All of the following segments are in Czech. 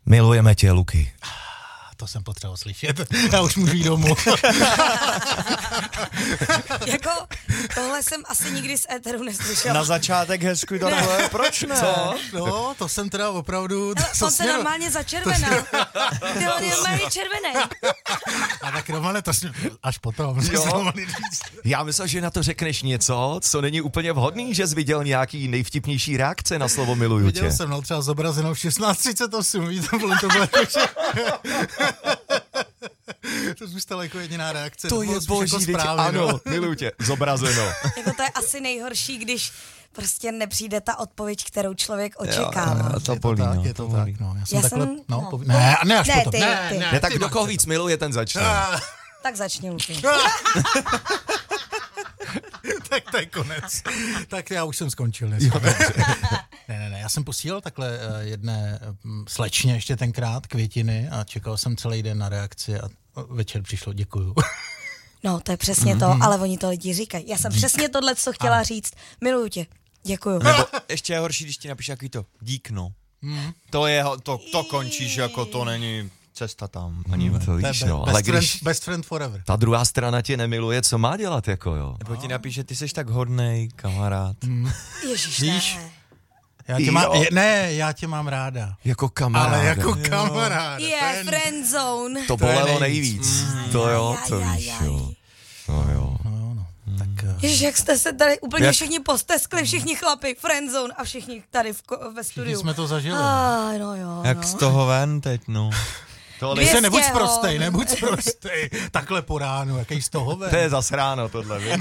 Milujeme tě, Luky. To jsem potřeboval slyšet. Já už můžu jít domů. Jako, tohle jsem asi nikdy z éteru neslyšela. Na začátek hezky takhle, proč ne? Co? No, to jsem teda opravdu... On se normálně začervenal. Ty on je normálně červený. A tak Romane, to jsem až potom. Já myslím, že na to řekneš něco, co není úplně vhodný, že jsi viděl nějaký nejvtipnější reakce na slovo miluju tě. Viděl jsem, no, třeba zobrazenou v 16:38, víte, to bylo to zůstalo jako jediná reakce. To je boží, jako ano, miluju tě, zobrazeno. Jako to je asi nejhorší, když prostě nepřijde ta odpověď, kterou člověk očekává. Jo, to bolí, je to tak, no. Já takhle, jsem, no. Ne, až potom. Ty. Ne, tak kdo koho víc miluje, ten začne. Tak začni, Luky. Tak to je konec. Tak já už jsem skončil. Ne, já jsem posílal takhle jedné slečně ještě tenkrát květiny a čekal jsem celý den na reakci a večer přišlo děkuju. No, to je přesně to, ale oni to lidi říkají. Já jsem přesně tohle, co chtěla říct. Miluju tě. Děkuju. Nebo ještě je horší, když ti napíš jaký to dík, no. To končíš, jako to není cesta tam. Ani To víš, no, ale když best friend forever. ta druhá strana tě nemiluje, co má dělat, jako jo? Nebo ti napíše, ty jsi tak hodnej, kamarád. Ježiš, Víš? ne. Já tě mám ráda. Jako kamarád. Ale jako kamarád. Je, friendzone. To bolelo nejvíc. To jo, to víš, jo. No jo. No. Tak, Ježiš, jak jste se tady úplně všichni posteskli, všichni chlapi, friendzone a všichni tady ve studiu. jsme to zažili. No jo, Jak z toho ven teď, no. Nebuď sprostej. Takhle po ránu, jaký z toho ven. To je zas ráno tohle, víš?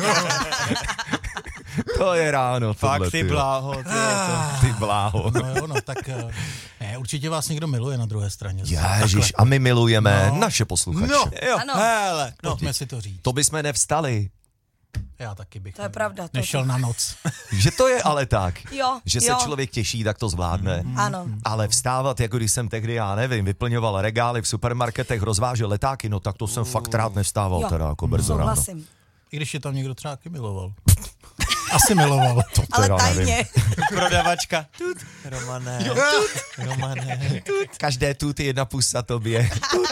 To je ráno tohle, Fakt ty bláho. Ty bláho. No, tak ne, určitě vás někdo miluje na druhé straně. Ježiš, a my milujeme naše posluchače. No. Jo, Ano. hele. Pojďme si to říct. To bychom nevstali. Já taky bych To je pravda. nešel na noc. Že to je ale tak. Jo, že se člověk těší, tak to zvládne. Ano. Ale vstávat, jako když jsem tehdy, já nevím, vyplňoval regály v supermarketech, rozvážel letáky, no tak to jsem fakt rád nevstával, teda jako brzo ráno. Souhlasím. I když je tam někdo třeba taky miloval. Asi miloval. To Ale teda nevím. tajně. Prodavačka. Tut. Romané. Romané. Každé tut je jedna pusa tobě.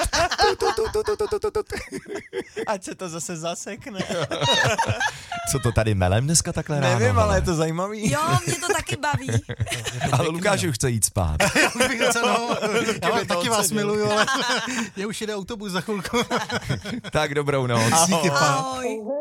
Ať se to zase zasekne. Co to tady melem dneska takhle ráno? Nevím, ale hele? je to zajímavý. Jo, mě to taky baví. Ale Lukáš už chce jít spát. Já taky vás miluju, ale mě už jde autobus za chvilku. Tak dobrou noc. Díky, pán. Ahoj.